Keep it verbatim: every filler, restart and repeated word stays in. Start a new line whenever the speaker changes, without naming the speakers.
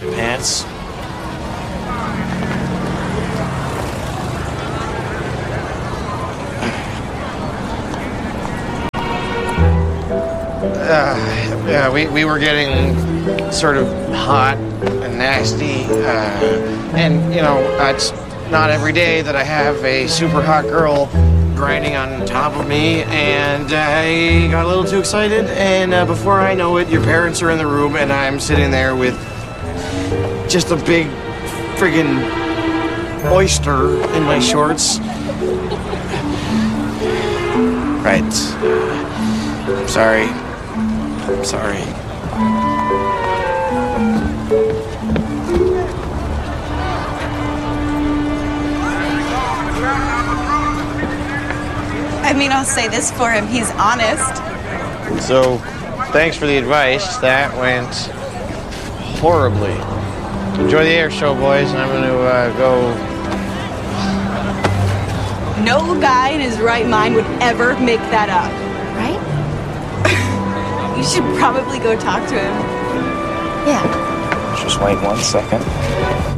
pants. Uh, yeah, we, we were getting sort of hot and nasty, uh, and, you know, it's not every day that I have a super hot girl grinding on top of me, and I got a little too excited, and uh, before I know it, your parents are in the room, and I'm sitting there with just a big friggin' oyster in my shorts. Right. I'm sorry. I'm sorry.
I mean, I'll say this for him, he's honest.
So, thanks for the advice. That went horribly. Enjoy the air show, boys, and I'm going to uh, go...
No guy in his right mind would ever make that up, right? You should probably go talk to him.
Yeah.
Just wait one second.